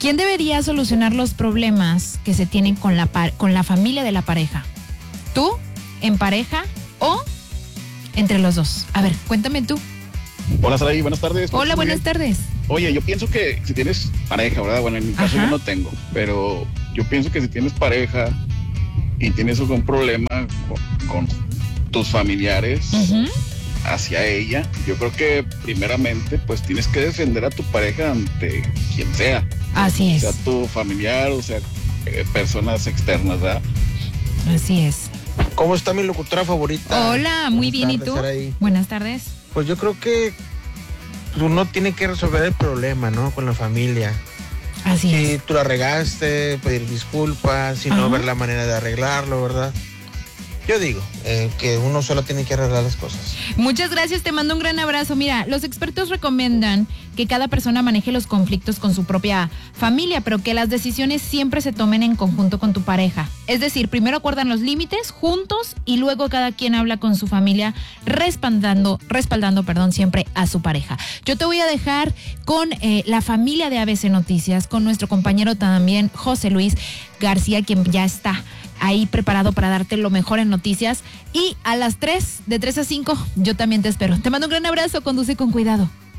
¿Quién debería solucionar los problemas que se tienen con la familia de la pareja? ¿Tú, en pareja o entre los dos? A ver, cuéntame tú. Hola, Saraí, buenas tardes. Hola, buenas tardes. Oye, yo pienso que si tienes pareja, ¿verdad? Bueno, en mi caso yo no tengo, pero yo pienso que si tienes pareja y tienes algún problema con tus familiares hacia ella, yo creo que primeramente pues tienes que defender a tu pareja ante quien sea. Así es. Sea tu familiar, o sea, personas externas, ¿verdad? Así es. ¿Cómo está mi locutora favorita? Hola, muy bien, ¿y tú? Saraí. Buenas tardes. Pues yo creo que uno tiene que resolver el problema, ¿no? Con la familia. Así es. Si tú la regaste, pedir disculpas, si no, ver la manera de arreglarlo, ¿verdad? Yo digo que uno solo tiene que arreglar las cosas. Muchas gracias, te mando un gran abrazo. Mira, los expertos recomiendan que cada persona maneje los conflictos con su propia familia, pero que las decisiones siempre se tomen en conjunto con tu pareja. Es decir, primero acuerdan los límites juntos y luego cada quien habla con su familia respaldando, siempre a su pareja. Yo te voy a dejar con la familia de ABC Noticias, con nuestro compañero también, José Luis García, quien ya está ahí preparado para darte lo mejor en noticias. Y a las 3, de 3 a 5, yo también te espero. Te mando un gran abrazo, conduce con cuidado.